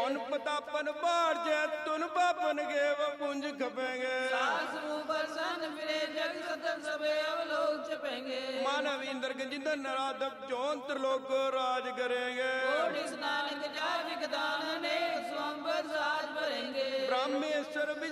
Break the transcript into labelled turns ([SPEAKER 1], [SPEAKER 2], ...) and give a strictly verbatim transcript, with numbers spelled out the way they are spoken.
[SPEAKER 1] उन पतापन बाढ़ जय तुन पापन गे वो पुंज खपेंगे मानव इंद्र गजिंदर नराधव जौन त्रिलोक राज करेंगे ब्राह्मे